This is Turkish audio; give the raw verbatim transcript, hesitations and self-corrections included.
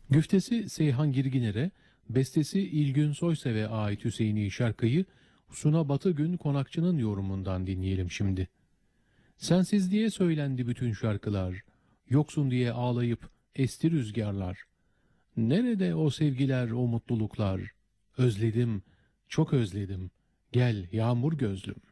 Güftesi Seyhan Girginer'e, bestesi İlgün Soysev'e ait Hüseyini şarkıyı Suna Batıgün Konakçı'nın yorumundan dinleyelim şimdi. Sensiz diye söylendi bütün şarkılar, yoksun diye ağlayıp esti rüzgarlar. Nerede o sevgiler, o mutluluklar? Özledim, çok özledim, gel yağmur gözlüm.